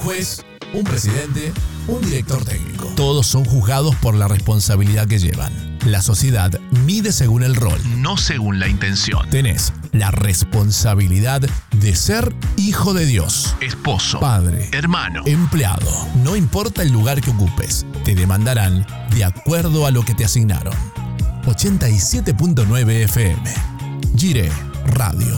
juez, un presidente, un director técnico. Todos son juzgados por la responsabilidad que llevan. La sociedad mide según el rol, no según la intención. Tenés la responsabilidad de ser hijo de Dios, esposo, padre, hermano, empleado. No importa el lugar que ocupes, te demandarán de acuerdo a lo que te asignaron. 87.9 FM. Gire Radio.